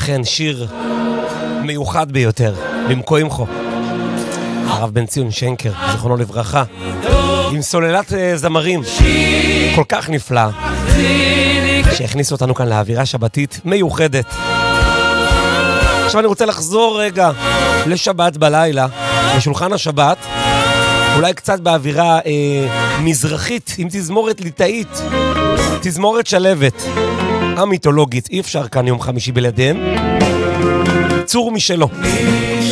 אכן שיר מיוחד ביותר, למקוימחו. הרב בן ציון שנקר, זכרונו לברכה, עם סוללת זמרים כל כך נפלא, שהכניס אותנו כאן לאווירה שבתית מיוחדת. עכשיו אני רוצה לחזור רגע לשבת בלילה, לשולחן השבת, אולי קצת באווירה מזרחית, עם תזמורת ליטאית, תזמורת שלבת, המיתולוגית, אי אפשר כאן יום חמישי בלעדיהם. צור משלו.